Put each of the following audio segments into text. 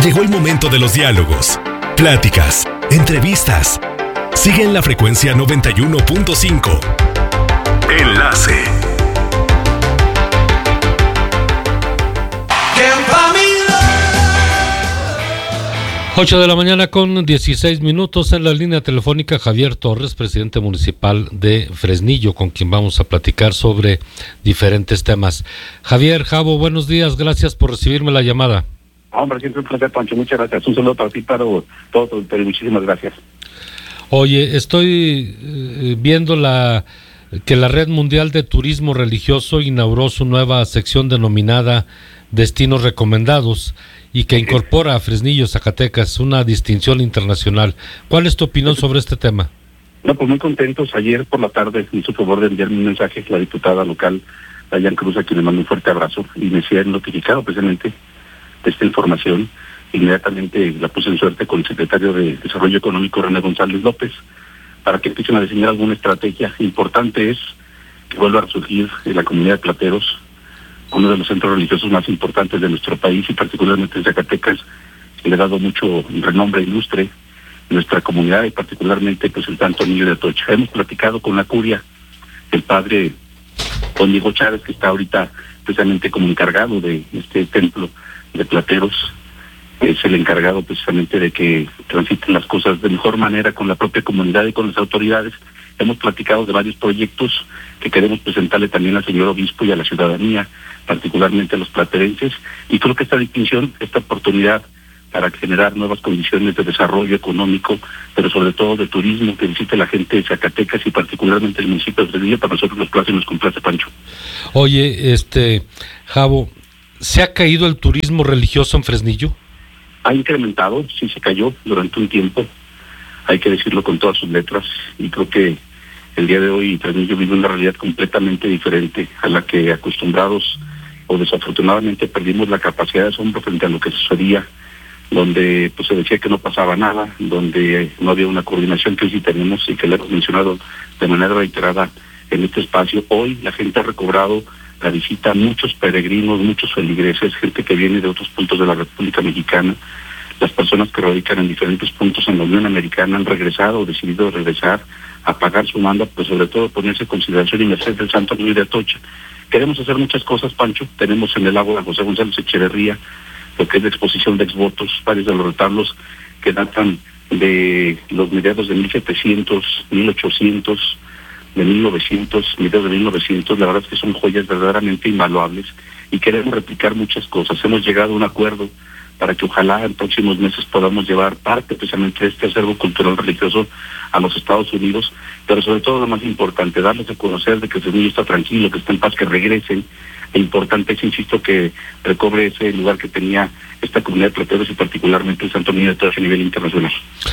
Llegó el momento de los diálogos, pláticas, entrevistas. Sigue en la frecuencia 91.5. Enlace. 8 de la mañana con 16 minutos. En la línea telefónica Javier Torres, presidente municipal de Fresnillo, con quien vamos a platicar sobre diferentes temas. Javier, Javo, buenos días, gracias por recibirme la llamada. Hombre, siempre un placer, Pancho, muchas gracias. Un saludo para ti, para todos, pero muchísimas gracias. Oye, estoy viendo que la Red Mundial de Turismo Religioso inauguró su nueva sección denominada Destinos Recomendados y que incorpora a Fresnillo, Zacatecas, una distinción internacional. ¿Cuál es tu opinión sobre este tema? No, pues muy contentos. Ayer por la tarde hizo favor de enviarme un mensaje la diputada local, Dayan Cruz, a quien le mando un fuerte abrazo, y me decía notificado precisamente de esta información. Inmediatamente la puse en suerte con el secretario de Desarrollo Económico, René González López, para que empiecen a diseñar alguna estrategia. Importante es que vuelva a resurgir en la comunidad de Plateros, uno de los centros religiosos más importantes de nuestro país, y particularmente en Zacatecas, que le ha dado mucho renombre ilustre en nuestra comunidad, y particularmente pues el Santo Niño de Atocha. Hemos platicado con la curia, el padre don Diego Chávez, que está ahorita precisamente como encargado de este templo de Plateros. Es el encargado precisamente de que transiten las cosas de mejor manera con la propia comunidad y con las autoridades. Hemos platicado de varios proyectos que queremos presentarle también al señor obispo y a la ciudadanía, particularmente a los platerenses, y creo que esta distinción, esta oportunidad para generar nuevas condiciones de desarrollo económico, pero sobre todo de turismo, que visite la gente de Zacatecas y particularmente el municipio de Fresnillo, para nosotros nos place y nos complace, Pancho. Oye, Javo, ¿se ha caído el turismo religioso en Fresnillo? Ha incrementado, sí se cayó durante un tiempo, hay que decirlo con todas sus letras, y creo que el día de hoy Fresnillo vive una realidad completamente diferente a la que acostumbrados o desafortunadamente perdimos la capacidad de asombro frente a lo que sucedía, donde pues se decía que no pasaba nada, donde no había una coordinación que hoy sí tenemos y que le hemos mencionado de manera reiterada en este espacio. Hoy la gente ha recobrado la visita, muchos peregrinos, muchos feligreses, gente que viene de otros puntos de la República Mexicana. Las personas que radican en diferentes puntos en la Unión Americana han regresado o decidido regresar a pagar su manda, pues sobre todo ponerse en consideración y merced del Santo Niño de Atocha. Queremos hacer muchas cosas, Pancho. Tenemos en el Ágora José González Echeverría lo que es la exposición de exvotos, varios de los retablos que datan de los mediados de 1700, 1800, de 1900, mediados de 1900. La verdad es que son joyas verdaderamente invaluables y queremos replicar muchas cosas. Hemos llegado a un acuerdo para que ojalá en próximos meses podamos llevar parte precisamente de este acervo cultural religioso a los Estados Unidos, pero sobre todo lo más importante, darles a conocer de que el niño está tranquilo, que está en paz, que regresen. E importante es, insisto, que recobre ese lugar que tenía esta comunidad de plateros y particularmente el Santo Niño de Atocha a nivel internacional.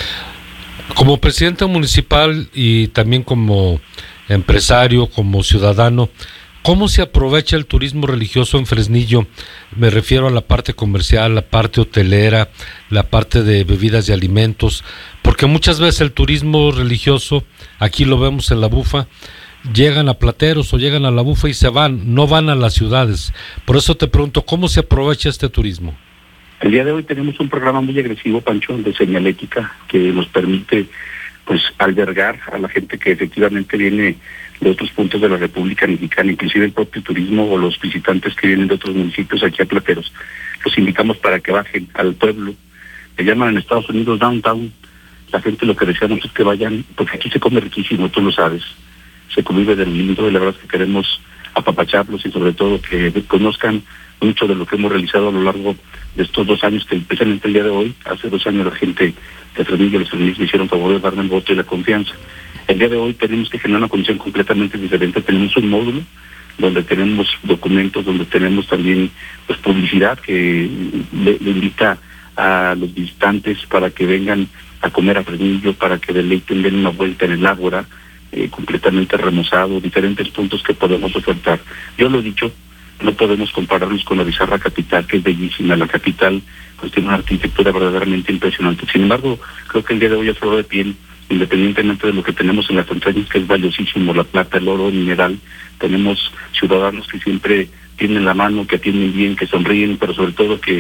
Como presidente municipal y también como empresario, como ciudadano, ¿cómo se aprovecha el turismo religioso en Fresnillo? Me refiero a la parte comercial, la parte hotelera, la parte de bebidas y alimentos, porque muchas veces el turismo religioso, aquí lo vemos en La Bufa, llegan a Plateros o llegan a La Bufa y se van, no van a las ciudades. Por eso te pregunto, ¿cómo se aprovecha este turismo? El día de hoy tenemos un programa muy agresivo, Pancho, de señalética, que nos permite pues albergar a la gente que efectivamente viene de otros puntos de la República Mexicana, inclusive el propio turismo o los visitantes que vienen de otros municipios aquí a Plateros. Los invitamos para que bajen al pueblo. Le llaman en Estados Unidos downtown. La gente lo que deseamos es que vayan, porque aquí se come riquísimo, tú lo sabes. Se convive del lindo y la verdad es que queremos apapacharlos y sobre todo que conozcan mucho de lo que hemos realizado a lo largo de estos 2 años, que especialmente el día de hoy, hace 2 años la gente de Fresnillo, los fresnillos me hicieron favor de darme el voto y la confianza. El día de hoy tenemos que generar una condición completamente diferente. Tenemos un módulo donde tenemos documentos, donde tenemos también pues publicidad que le invita a los visitantes para que vengan a comer a Fresnillo, para que deleiten, den una vuelta en el Ágora, completamente remozado, diferentes puntos que podemos ofertar. Yo lo he dicho, no podemos compararnos con la bizarra capital, que es bellísima. La capital pues tiene una arquitectura verdaderamente impresionante. Sin embargo, creo que el día de hoy es flor de piel, independientemente de lo que tenemos en las entrañas, que es valiosísimo, la plata, el oro, el mineral. Tenemos ciudadanos que siempre tienen la mano, que atienden bien, que sonríen, pero sobre todo que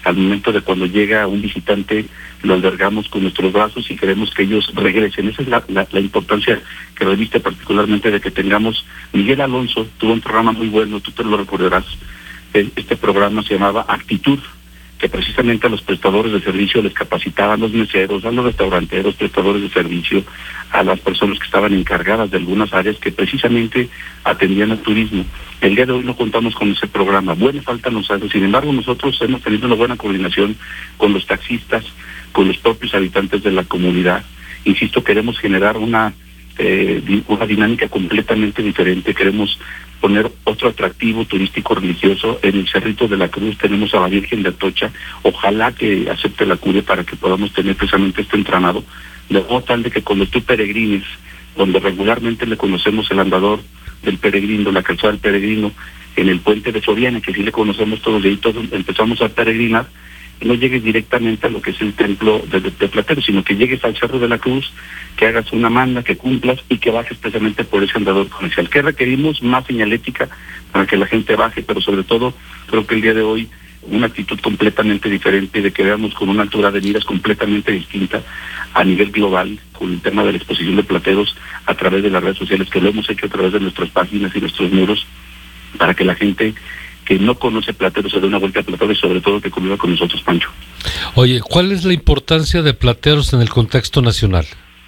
al momento de cuando llega un visitante, lo albergamos con nuestros brazos y queremos que ellos regresen. Esa es la importancia que reviste particularmente de que tengamos. Miguel Alonso tuvo un programa muy bueno, tú te lo recordarás. Este programa se llamaba Actitud, que precisamente a los prestadores de servicio les capacitaban, los meseros, a los restauranteros, prestadores de servicio, a las personas que estaban encargadas de algunas áreas que precisamente atendían al turismo. El día de hoy no contamos con ese programa. Buena falta nos hace. Sin embargo, nosotros hemos tenido una buena coordinación con los taxistas, con los propios habitantes de la comunidad. Insisto, queremos generar una dinámica completamente diferente. Queremos poner otro atractivo turístico religioso. En el Cerrito de la Cruz tenemos a la Virgen de Atocha. Ojalá que acepte la curia para que podamos tener precisamente este entramado, de modo tal de que cuando tú peregrines, donde regularmente le conocemos el andador del peregrino, la calzada del peregrino, en el puente de Soriana, que sí le conocemos todos, y ahí todos empezamos a peregrinar, no llegues directamente a lo que es el templo de Plateros, sino que llegues al Cerro de la Cruz, que hagas una manda, que cumplas y que bajes precisamente por ese andador comercial. ¿Qué requerimos? Más señalética para que la gente baje, pero sobre todo creo que el día de hoy una actitud completamente diferente, de que veamos con una altura de miras completamente distinta a nivel global, con el tema de la exposición de Plateros a través de las redes sociales, que lo hemos hecho a través de nuestras páginas y nuestros muros, para que la gente que no conoce Plateros se dé una vuelta a Plateros y sobre todo que conviva con nosotros, Pancho. Oye, ¿cuál es la importancia de Plateros en el contexto nacional?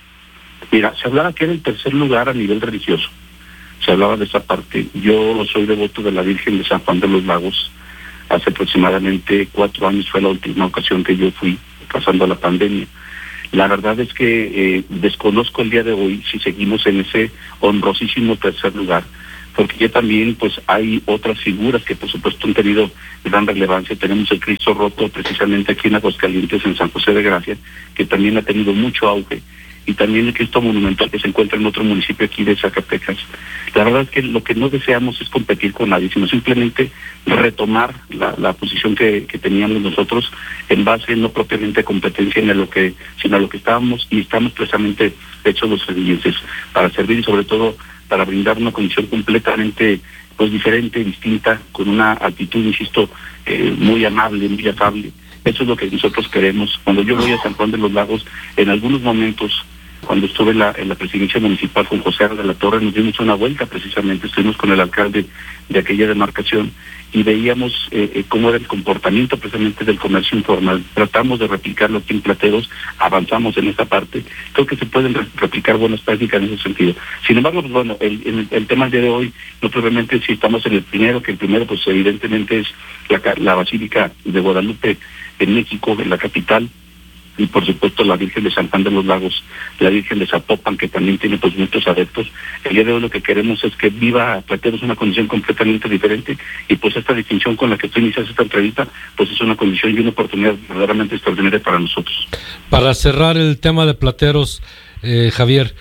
Mira, se hablaba que era el tercer lugar a nivel religioso, se hablaba de esa parte. Yo soy devoto de la Virgen de San Juan de los Lagos. Hace aproximadamente 4 años fue la última ocasión que yo fui, pasando la pandemia. La verdad es que desconozco el día de hoy si seguimos en ese honrosísimo tercer lugar, porque ya también pues hay otras figuras que por supuesto han tenido gran relevancia. Tenemos el Cristo Roto precisamente aquí en Aguascalientes, en San José de Gracia, que también ha tenido mucho auge, y también el Cristo Monumental que se encuentra en otro municipio aquí de Zacatecas. La verdad es que lo que no deseamos es competir con nadie, sino simplemente retomar la posición que teníamos nosotros en base no propiamente a competencia sino a lo que estábamos y estamos precisamente hechos los servicios para servir y sobre todo para brindar una condición completamente pues diferente, distinta, con una actitud, insisto, muy amable, muy afable. Eso es lo que nosotros queremos. Cuando yo voy a San Juan de los Lagos, en algunos momentos, cuando estuve en la presidencia municipal con José de la Torre, nos dimos una vuelta precisamente, estuvimos con el alcalde de aquella demarcación y veíamos cómo era el comportamiento precisamente del comercio informal. Tratamos de replicarlo aquí en Plateros, avanzamos en esa parte. Creo que se pueden replicar buenas prácticas en ese sentido. Sin embargo, pues bueno, el tema del día de hoy, no probablemente si estamos en el primero, que el primero pues evidentemente es la Basílica de Guadalupe en México, en la capital, y por supuesto la Virgen de San Juan de los Lagos, la Virgen de Zapopan, que también tiene pues muchos adeptos. El día de hoy lo que queremos es que viva Plateros una condición completamente diferente, y pues esta distinción con la que tú inicias esta entrevista, pues es una condición y una oportunidad verdaderamente extraordinaria para nosotros. Para cerrar el tema de Plateros, Javier,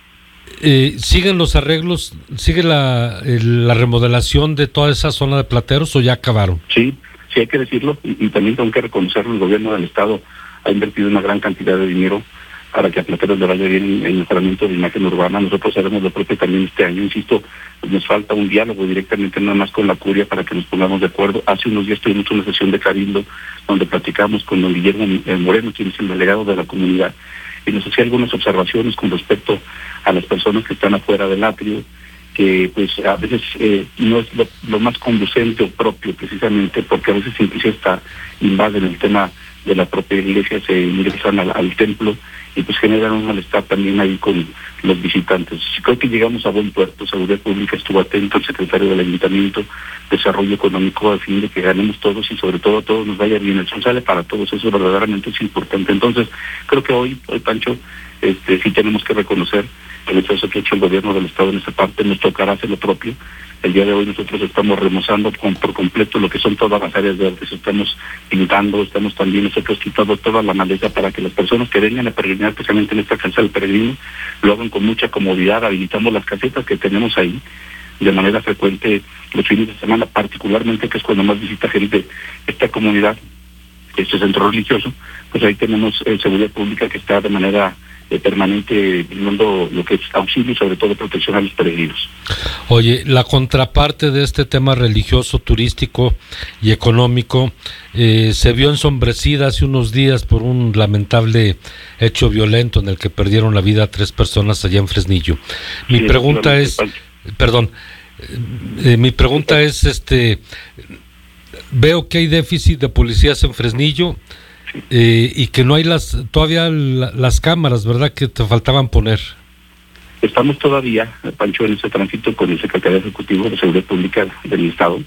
¿siguen los arreglos, sigue la remodelación de toda esa zona de Plateros o ya acabaron? Sí, hay que decirlo, y también tengo que reconocerlo. El gobierno del estado ha invertido una gran cantidad de dinero para que a Plateros le vaya bien el mejoramiento de imagen urbana. Nosotros haremos lo propio también este año. Insisto, pues nos falta un diálogo directamente nada más con la curia para que nos pongamos de acuerdo. Hace unos días tuvimos una sesión de cabildo donde platicamos con don Guillermo Moreno, quien es el delegado de la comunidad, y nos hacía algunas observaciones con respecto a las personas que están afuera del atrio, que pues a veces no es lo más conducente o propio, precisamente porque a veces incluso hasta invaden el tema de la propia iglesia, se ingresan al templo y pues generan un malestar también ahí con los visitantes. Creo que llegamos a buen puerto. Seguridad Pública estuvo atento, el secretario del Ayuntamiento, Desarrollo Económico, a fin de que ganemos todos y sobre todo todos nos vaya bien. El sol sale para todos, eso verdaderamente es importante. Entonces creo que hoy Pancho, sí tenemos que reconocer el esfuerzo que ha hecho el gobierno del estado en esa parte. Nos tocará hacer lo propio. El día de hoy nosotros estamos remozando por completo lo que son todas las áreas verdes, estamos pintando, estamos también nosotros quitando toda la maleza para que las personas que vengan a peregrinar, especialmente en esta calzada del peregrino, lo hagan con mucha comodidad. Habilitamos las casetas que tenemos ahí de manera frecuente los fines de semana, particularmente que es cuando más visita gente esta comunidad. este centro religioso, pues ahí tenemos seguridad pública que está de manera permanente brindando lo que es auxilio y sobre todo protección a los peregrinos. Oye, la contraparte de este tema religioso, turístico y económico se vio ensombrecida hace unos días por un lamentable hecho violento en el que perdieron la vida 3 personas allá en Fresnillo. Mi pregunta es, veo que hay déficit de policías en Fresnillo. Y que no hay todavía las cámaras, ¿verdad?, que te faltaban poner. Estamos todavía, Pancho, en ese tránsito con el secretario ejecutivo de Seguridad Pública del Estado.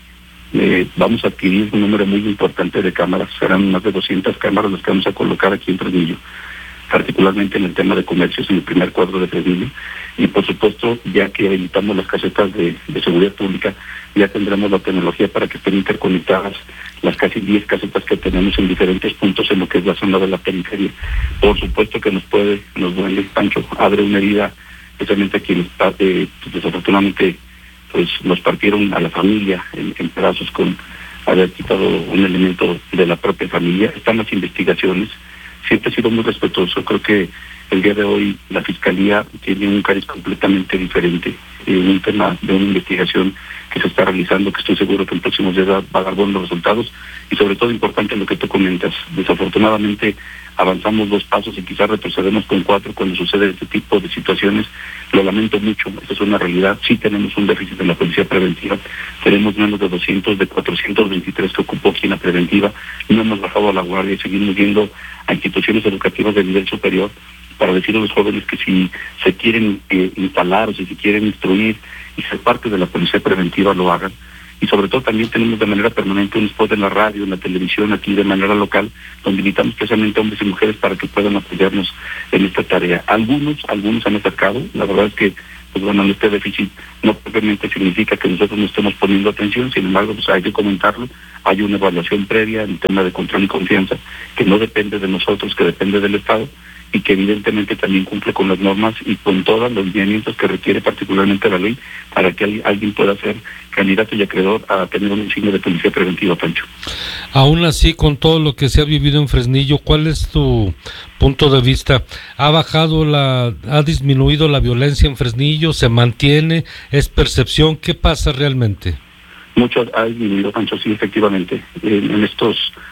Vamos a adquirir un número muy importante de cámaras, serán más de 200 cámaras las que vamos a colocar aquí en Fresnillo, particularmente en el tema de comercios en el primer cuadro de Fresnillo. Y por supuesto, ya que habilitamos las casetas de seguridad pública, ya tendremos la tecnología para que estén interconectadas las casi 10 casetas que tenemos en diferentes puntos en lo que es la zona de la periferia. Por supuesto que nos duele, Pancho, abre una herida, especialmente a quienes desafortunadamente pues nos partieron a la familia en pedazos con haber quitado un elemento de la propia familia. Están las investigaciones, siempre he sido muy respetuoso, creo que el día de hoy la Fiscalía tiene un cariz completamente diferente, un tema de una investigación que se está realizando, que estoy seguro que en próximos días va a dar buenos resultados, y sobre todo importante lo que tú comentas. Desafortunadamente avanzamos 2 pasos y quizás retrocedemos con 4 cuando sucede este tipo de situaciones. Lo lamento mucho, esa es una realidad. Sí tenemos un déficit en la policía preventiva, tenemos menos de 200 de 423 que ocupó aquí en la preventiva, no hemos bajado a la guardia y seguimos viendo a instituciones educativas de nivel superior para decirle a los jóvenes que si se quieren instalar o si se quieren instruir y ser parte de la policía preventiva, lo hagan. Y sobre todo también tenemos de manera permanente un spot en la radio, en la televisión, aquí de manera local, donde invitamos precisamente a hombres y mujeres para que puedan apoyarnos en esta tarea. Algunos han acercado, la verdad es que pues bueno, este déficit no propiamente significa que nosotros no estemos poniendo atención, sin embargo, pues hay que comentarlo, hay una evaluación previa en tema de control y confianza, que no depende de nosotros, que depende del Estado, y que evidentemente también cumple con las normas y con todos los lineamientos que requiere particularmente la ley para que alguien pueda ser candidato y acreedor a tener un insignia de policía preventiva, Pancho. Aún así, con todo lo que se ha vivido en Fresnillo, ¿cuál es tu punto de vista? ¿Ha disminuido la violencia en Fresnillo? ¿Se mantiene? ¿Es percepción? ¿Qué pasa realmente? Mucho ha disminuido, Pancho, sí, efectivamente. En estos,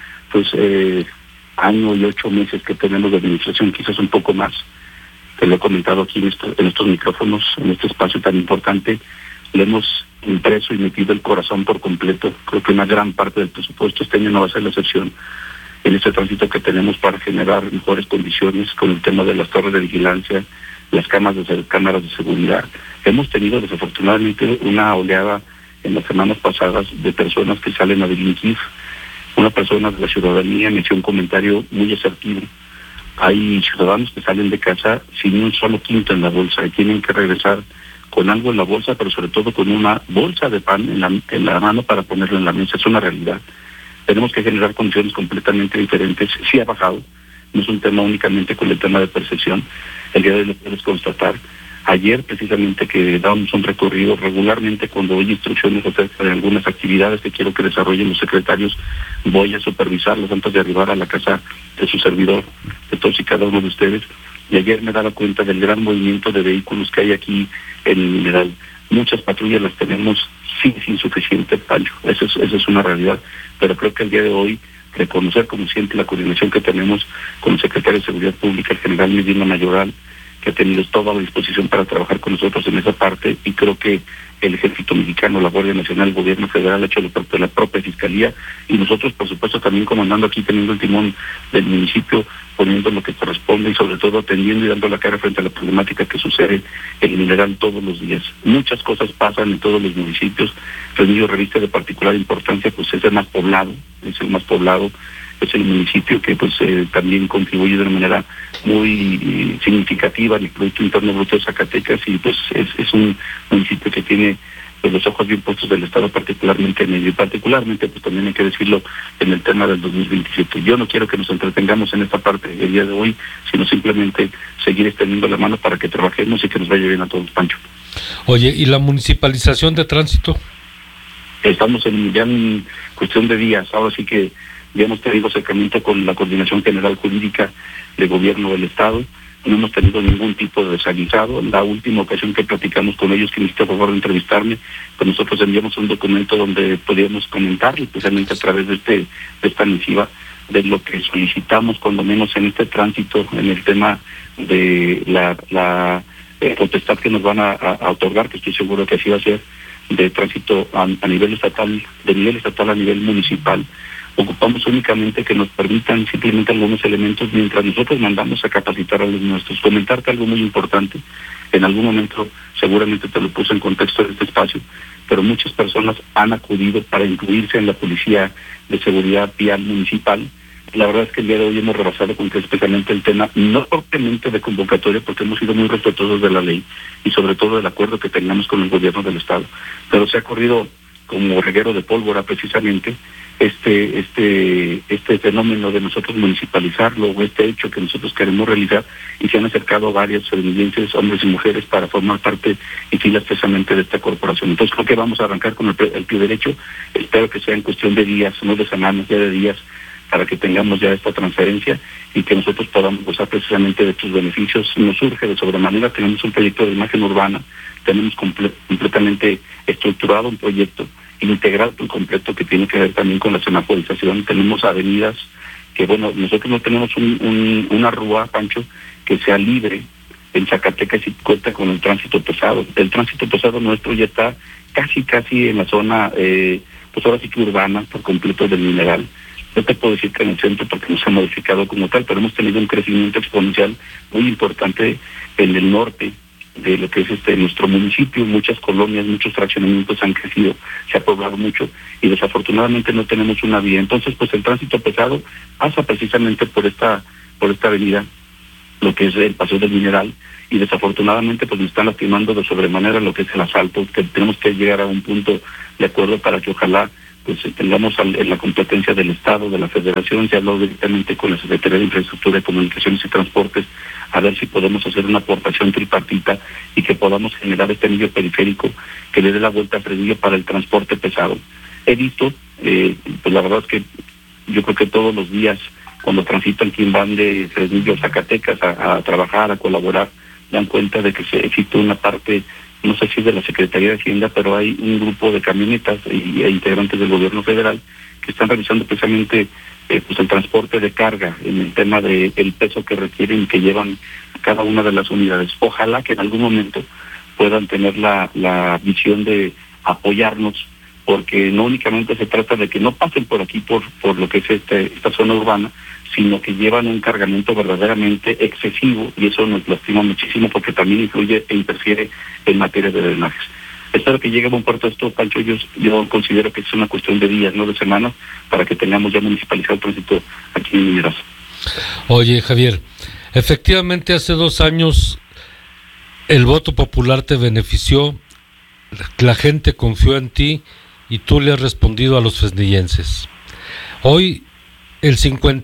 año y 8 meses que tenemos de administración, quizás un poco más, te lo he comentado aquí en estos micrófonos, en este espacio tan importante, le hemos impreso y metido el corazón por completo. Creo que una gran parte del presupuesto este año no va a ser la excepción en este tránsito que tenemos para generar mejores condiciones con el tema de las torres de vigilancia, las cámaras de seguridad. Hemos tenido desafortunadamente una oleada en las semanas pasadas de personas que salen a delinquir. Una persona de la ciudadanía me hizo un comentario muy asertivo. Hay ciudadanos que salen de casa sin un solo quinto en la bolsa y tienen que regresar con algo en la bolsa, pero sobre todo con una bolsa de pan en la mano para ponerlo en la mesa. Es una realidad. Tenemos que generar condiciones completamente diferentes. Sí ha bajado, no es un tema únicamente con el tema de percepción. El día de hoy lo puedes constatar. Ayer, precisamente, que dábamos un recorrido regularmente cuando hay instrucciones acerca de algunas actividades que quiero que desarrollen los secretarios, voy a supervisarlas antes de arribar a la casa de su servidor, de todos y cada uno de ustedes. Y ayer me daba cuenta del gran movimiento de vehículos que hay aquí en el Mineral. Muchas patrullas las tenemos, sí, es insuficiente, Pancho, eso es una realidad, pero creo que el día de hoy reconocer como siempre la coordinación que tenemos con el secretario de Seguridad Pública, el general Medina Mayoral, que ha tenido toda la disposición para trabajar con nosotros en esa parte, y creo que el Ejército Mexicano, la Guardia Nacional, el Gobierno Federal ha hecho lo propio, la propia Fiscalía, y nosotros, por supuesto, también comandando aquí, teniendo el timón del municipio, poniendo lo que corresponde y sobre todo atendiendo y dando la cara frente a la problemática que sucede en el Mineral todos los días. Muchas cosas pasan en todos los municipios. Fresnillo reviste de particular importancia, pues es el más poblado, es el municipio que pues también contribuye de una manera muy significativa en el Producto Interno Bruto de Zacatecas, y pues es un municipio que tiene pues los ojos bien puestos del Estado, particularmente en ello, y particularmente pues también hay que decirlo en el tema del 2027. Yo no quiero que nos entretengamos en esta parte el día de hoy, sino simplemente seguir extendiendo la mano para que trabajemos y que nos vaya bien a todos, Pancho. Oye, ¿y la municipalización de tránsito? Estamos ya en cuestión de días, ahora sí que ya hemos tenido acercamiento con la Coordinación General Jurídica de Gobierno del Estado, no hemos tenido ningún tipo de desaguisado. La última ocasión que platicamos con ellos, que me hiciste favor de entrevistarme, pues nosotros enviamos un documento donde podíamos comentar, especialmente a través de esta misiva, de lo que solicitamos, cuando menos en este tránsito, en el tema de la potestad que nos van a otorgar, que estoy seguro que así va a ser, de tránsito a nivel estatal, de nivel estatal a nivel municipal. Ocupamos únicamente que nos permitan simplemente algunos elementos mientras nosotros mandamos a capacitar a los nuestros. Comentarte algo muy importante, en algún momento seguramente te lo puse en contexto de este espacio, pero muchas personas han acudido para incluirse en la Policía de Seguridad Vial Municipal. La verdad es que el día de hoy hemos rebasado con que especialmente el tema, no propiamente de convocatoria, porque hemos sido muy respetuosos de la ley y sobre todo del acuerdo que teníamos con el gobierno del Estado, pero se ha corrido como reguero de pólvora precisamente este fenómeno de nosotros municipalizarlo, o este hecho que nosotros queremos realizar, y se han acercado varios federalienses, hombres y mujeres, para formar parte y filas precisamente de esta corporación. Entonces creo que vamos a arrancar con el pie derecho. Espero que sea en cuestión de días, no de semanas, ya de días, para que tengamos ya esta transferencia y que nosotros podamos gozar precisamente de estos beneficios. Nos surge de sobremanera, tenemos un proyecto de imagen urbana, tenemos completamente estructurado un proyecto integral y completo que tiene que ver también con la semaforización. Tenemos avenidas que, bueno, nosotros no tenemos una rúa, Pancho, que sea libre en Zacatecas y cuenta con el tránsito pesado. El tránsito pesado nuestro ya está casi en la zona, pues ahora sí que urbana, por completo del Mineral. No te puedo decir que en el centro porque no se ha modificado como tal, pero hemos tenido un crecimiento exponencial muy importante en el norte de lo que es nuestro municipio. Muchas colonias, muchos fraccionamientos han crecido, se ha poblado mucho y desafortunadamente no tenemos una vía. Entonces, pues el tránsito pesado pasa precisamente por esta avenida, lo que es el Paseo del Mineral, y desafortunadamente pues nos están lastimando de sobremanera lo que es el asfalto, que tenemos que llegar a un punto de acuerdo para que ojalá pues tengamos en la competencia del Estado, de la Federación. Se ha hablado directamente con la Secretaría de Infraestructura, de Comunicaciones y Transportes, a ver si podemos hacer una aportación tripartita y que podamos generar este anillo periférico que le dé la vuelta al Fresnillo para el transporte pesado. He visto, pues la verdad es que yo creo que todos los días, cuando transitan quien van de Fresnillo a Zacatecas a trabajar, a colaborar, dan cuenta de que existe una parte, no sé si es de la Secretaría de Hacienda, pero hay un grupo de camionetas e integrantes del gobierno federal que están realizando precisamente pues el transporte de carga en el tema de el peso que requieren, que llevan cada una de las unidades. Ojalá que en algún momento puedan tener la visión de apoyarnos, porque no únicamente se trata de que no pasen por aquí por lo que es esta zona urbana, sino que llevan un cargamento verdaderamente excesivo, y eso nos lastima muchísimo porque también influye e interfiere en materia de drenajes. Espero que llegue a buen puerto esto, Pancho. Yo considero que es una cuestión de días, no de semanas, para que tengamos ya municipalizado el tránsito aquí en Mineras. Oye, Javier, efectivamente hace 2 años el voto popular te benefició, la gente confió en ti y tú le has respondido a los fresnillenses. Hoy el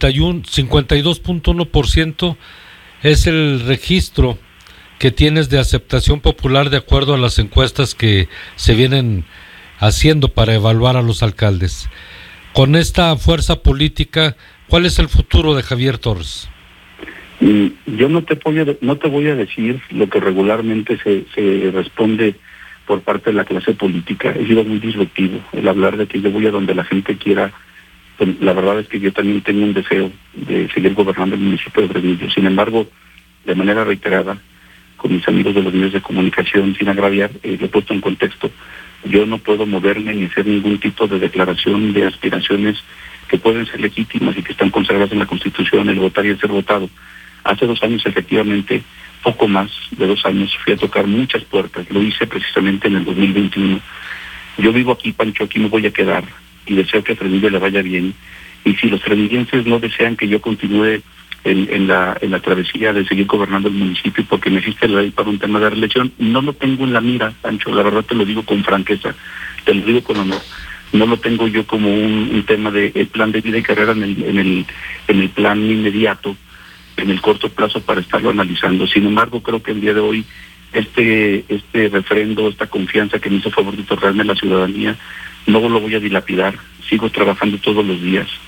52.1% es el registro que tienes de aceptación popular de acuerdo a las encuestas que se vienen haciendo para evaluar a los alcaldes. Con esta fuerza política, ¿cuál es el futuro de Javier Torres? Yo no te voy a decir lo que regularmente se responde por parte de la clase política. He sido muy disruptivo el hablar de que yo voy a donde la gente quiera. La verdad es que yo también tengo un deseo de seguir gobernando el municipio de Fresnillo. Sin embargo, de manera reiterada, con mis amigos de los medios de comunicación, sin agraviar, lo he puesto en contexto. Yo no puedo moverme ni hacer ningún tipo de declaración de aspiraciones que pueden ser legítimas y que están consagradas en la Constitución, el votar y el ser votado. Hace 2 años, efectivamente, poco más de 2 años, fui a tocar muchas puertas. Lo hice precisamente en el 2021. Yo vivo aquí, Pancho, aquí me voy a quedar y deseo que a Fresnillo le vaya bien. Y si los fresnillenses no desean que yo continúe en la travesía de seguir gobernando el municipio porque me hiciste la ley para un tema de reelección, no lo tengo en la mira, Pancho, la verdad te lo digo con franqueza, te lo digo con honor. No lo tengo yo como un tema de el plan de vida y carrera en el plan inmediato, en el corto plazo, para estarlo analizando. Sin embargo, creo que el día de hoy este referendo, esta confianza que me hizo favor de otorgarme la ciudadanía, no lo voy a dilapidar. Sigo trabajando todos los días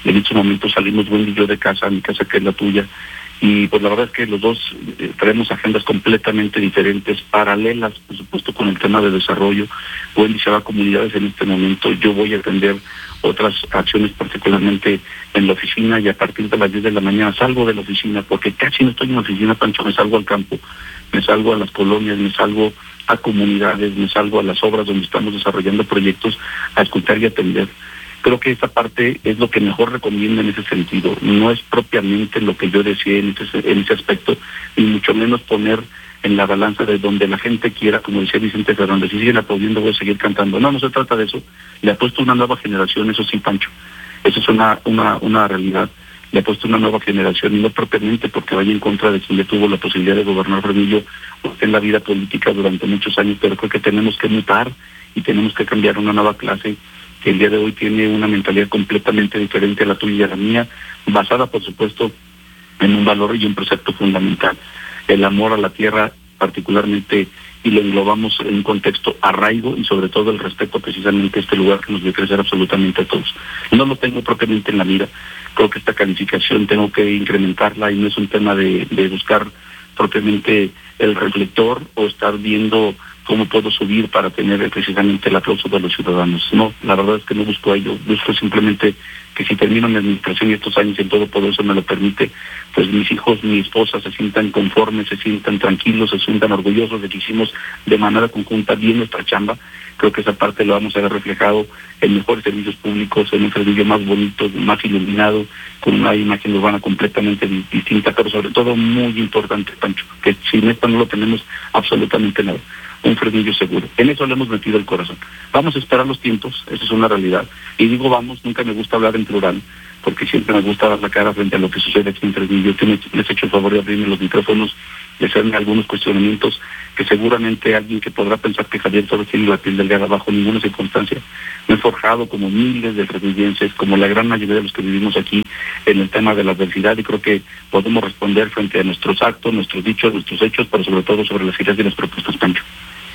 En este momento salimos Wendy y yo de casa, mi casa que es la tuya, y pues la verdad es que los dos traemos agendas completamente diferentes, paralelas, por supuesto, con el tema de desarrollo. Wendy se va a comunidades en este momento, yo voy a atender otras acciones, particularmente en la oficina, y a partir de las 10 de la mañana salgo de la oficina, porque casi no estoy en la oficina, Pancho, me salgo al campo, me salgo a las colonias, me salgo a comunidades, me salgo a las obras donde estamos desarrollando proyectos, a escuchar y atender. Creo que esta parte es lo que mejor recomiendo en ese sentido. No es propiamente lo que yo decía en ese aspecto, ni mucho menos poner en la balanza de donde la gente quiera, como decía Vicente Fernández, si siguen aplaudiendo voy a seguir cantando. No se trata de eso. Le apuesto una nueva generación, eso sí, Pancho. Eso es una realidad. Le apuesto una nueva generación, y no propiamente porque vaya en contra de quien le tuvo la posibilidad de gobernar Fresnillo en la vida política durante muchos años, pero creo que tenemos que mutar y tenemos que cambiar una nueva clase que el día de hoy tiene una mentalidad completamente diferente a la tuya y a la mía, basada, por supuesto, en un valor y un precepto fundamental. El amor a la tierra, particularmente, y lo englobamos en un contexto arraigo y sobre todo el respeto precisamente a este lugar que nos debe crecer absolutamente a todos. No lo tengo propiamente en la mira, creo que esta calificación tengo que incrementarla y no es un tema de buscar propiamente el reflector o estar viendo cómo puedo subir para tener precisamente el aplauso de los ciudadanos. No, la verdad es que no busco ello, busco simplemente que si termino mi administración y estos años y el Todopoderoso me lo permite, pues mis hijos, mi esposa se sientan conformes, se sientan tranquilos, se sientan orgullosos de que hicimos de manera conjunta bien nuestra chamba. Creo que esa parte lo vamos a ver reflejado en mejores servicios públicos, en un servicio más bonito, más iluminado, con una imagen urbana completamente distinta, pero sobre todo muy importante, Pancho, que sin esto no lo tenemos absolutamente nada. Un Fresnillo seguro. En eso le hemos metido el corazón. Vamos a esperar los tiempos, eso es una realidad. Y digo vamos, nunca me gusta hablar en plural, porque siempre me gusta dar la cara frente a lo que sucede aquí en Fresnillo. Yo les he hecho el favor de abrirme los micrófonos y hacerme algunos cuestionamientos que seguramente alguien que podrá pensar que Javier solo tiene la piel delgada bajo ninguna circunstancia. Me he forjado como miles de fresnillenses, como la gran mayoría de los que vivimos aquí, en el tema de la adversidad, y creo que podemos responder frente a nuestros actos, nuestros dichos, nuestros hechos, pero sobre todo sobre las ideas y las propuestas, Pancho.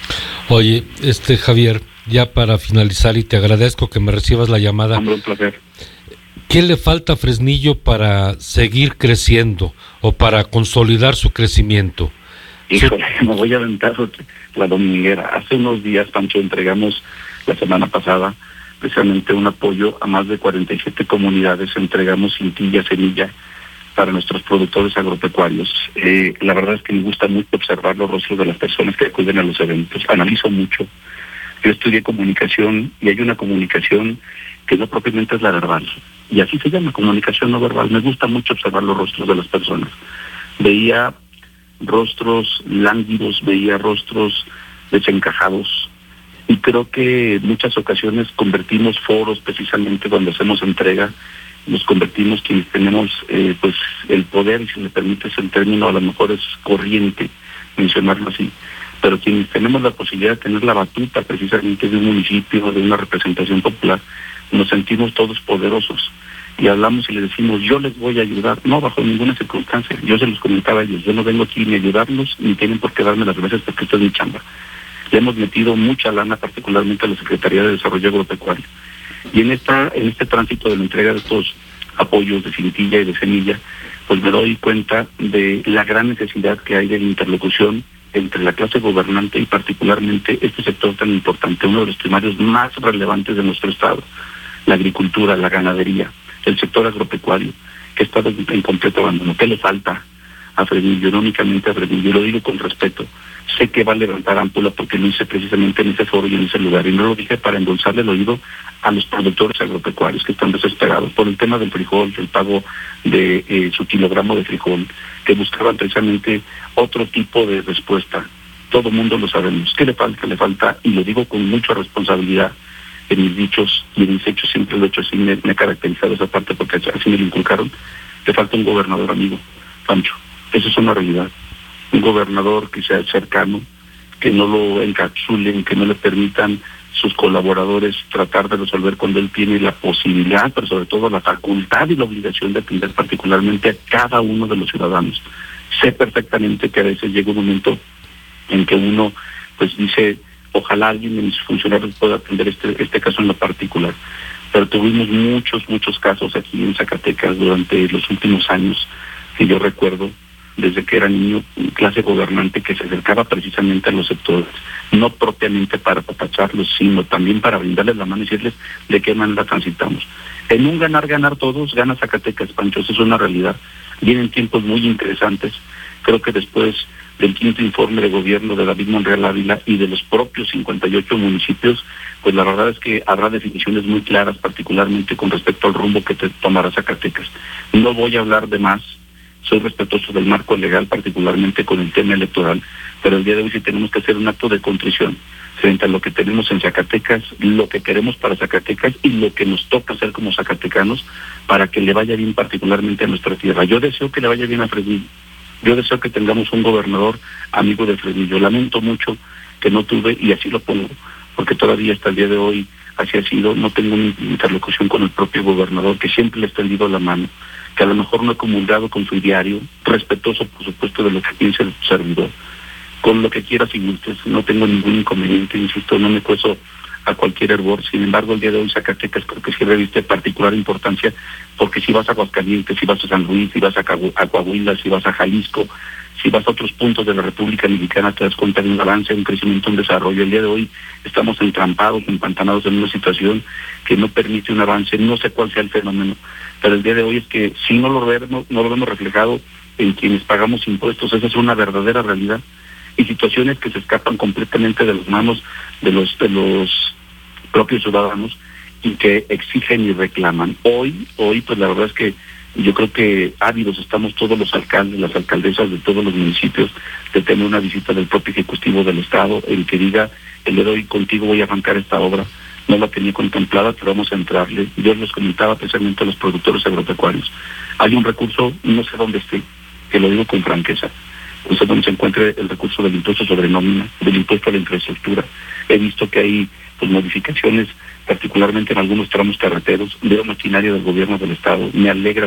Oye, Javier, ya para finalizar, y te agradezco que me recibas la llamada. Hombre, un placer. ¿Qué le falta a Fresnillo para seguir creciendo o para consolidar su crecimiento? Híjole, me voy a aventar la dominguera. Hace unos días, Pancho, entregamos la semana pasada precisamente un apoyo a más de 47 comunidades. Entregamos cintilla, semilla para nuestros productores agropecuarios. La verdad es que me gusta mucho observar los rostros de las personas que acuden a los eventos. Analizo mucho. Yo estudié comunicación y hay una comunicación que no propiamente es la verbal. Y así se llama, comunicación no verbal. Me gusta mucho observar los rostros de las personas. Veía rostros lánguidos, veía rostros desencajados. Y creo que en muchas ocasiones convertimos foros precisamente cuando hacemos entrega, nos convertimos quienes tenemos pues el poder, y si me permites el término, a lo mejor es corriente mencionarlo así, pero quienes tenemos la posibilidad de tener la batuta precisamente de un municipio, de una representación popular, nos sentimos todos poderosos y hablamos y les decimos, yo les voy a ayudar, no bajo ninguna circunstancia. Yo se los comentaba a ellos, yo no vengo aquí ni a ayudarlos, ni tienen por qué darme las gracias porque esto es mi chamba. Le hemos metido mucha lana, particularmente a la Secretaría de Desarrollo Agropecuario. Y en este tránsito de la entrega de estos apoyos de cintilla y de semilla, pues me doy cuenta de la gran necesidad que hay de la interlocución entre la clase gobernante y particularmente este sector tan importante, uno de los primarios más relevantes de nuestro estado, la agricultura, la ganadería, el sector agropecuario, que está en completo abandono. ¿Qué le falta a Fresnillo? No únicamente a Fresnillo, lo digo con respeto. Sé que va a levantar ámpula porque lo hice precisamente en ese foro y en ese lugar, y no lo dije para endulzarle el oído a los productores agropecuarios que están desesperados por el tema del frijol, del pago de su kilogramo de frijol, que buscaban precisamente otro tipo de respuesta. Todo mundo lo sabemos. ¿Qué le falta? Le falta, y lo digo con mucha responsabilidad, en mis dichos y en mis hechos siempre lo he hecho así, me he caracterizado esa parte porque así me lo inculcaron. Le falta un gobernador amigo, Pancho. Eso es una realidad. Un gobernador que sea cercano, que no lo encapsulen, que no le permitan sus colaboradores tratar de resolver cuando él tiene la posibilidad, pero sobre todo la facultad y la obligación de atender particularmente a cada uno de los ciudadanos. Sé perfectamente que a veces llega un momento en que uno pues dice, ojalá alguien de mis funcionarios pueda atender este caso en lo particular. pero tuvimos muchos casos aquí en Zacatecas durante los últimos años, que yo recuerdo, desde que era niño, clase gobernante que se acercaba precisamente a los sectores, no propiamente para apapacharlos, sino también para brindarles la mano y decirles de qué manera transitamos. En un ganar todos, gana Zacatecas, Pancho, eso es una realidad. Vienen tiempos muy interesantes. Creo que después del quinto informe de gobierno de David Monreal Ávila y de los propios 58 municipios, pues la verdad es que habrá definiciones muy claras, particularmente con respecto al rumbo que tomará Zacatecas. No voy a hablar de más, soy respetuoso del marco legal, particularmente con el tema electoral, pero el día de hoy sí tenemos que hacer un acto de contrición frente a lo que tenemos en Zacatecas, lo que queremos para Zacatecas y lo que nos toca hacer como zacatecanos para que le vaya bien particularmente a nuestra tierra. Yo deseo que le vaya bien a Fresnillo, yo deseo que tengamos un gobernador amigo de Fresnillo. Lamento mucho que no tuve, y así lo pongo, porque todavía hasta el día de hoy así ha sido, no tengo una interlocución con el propio gobernador, que siempre le ha extendido la mano, que a lo mejor no he comulgado con su ideario, respetuoso por supuesto de lo que piensa el servidor, con lo que quieras y gustes, no tengo ningún inconveniente, insisto, no me cueso a cualquier hervor. Sin embargo, el día de hoy Zacatecas creo que sí reviste particular importancia, porque si vas a Aguascalientes, si vas a San Luis, si vas a Coahuila, si vas a Jalisco, si vas a otros puntos de la República Mexicana, te das cuenta de un avance, un crecimiento, un desarrollo. El día de hoy estamos entrampados, empantanados en una situación que no permite un avance, no sé cuál sea el fenómeno, pero el día de hoy es que si no lo vemos reflejado en quienes pagamos impuestos, esa es una verdadera realidad, y situaciones que se escapan completamente de las manos de los propios ciudadanos y que exigen y reclaman. Hoy pues la verdad es que yo creo que ávidos estamos todos los alcaldes, las alcaldesas de todos los municipios de tener una visita del propio Ejecutivo del Estado, el que diga, el día de hoy contigo voy a arrancar esta obra, no la tenía contemplada, pero vamos a entrarle. Yo les comentaba precisamente a los productores agropecuarios, hay un recurso, no sé dónde esté, que lo digo con franqueza, no sé dónde se encuentre el recurso del impuesto sobre nómina, del impuesto a la infraestructura. He visto que hay pues modificaciones, particularmente en algunos tramos carreteros, veo maquinaria del gobierno del Estado, me alegra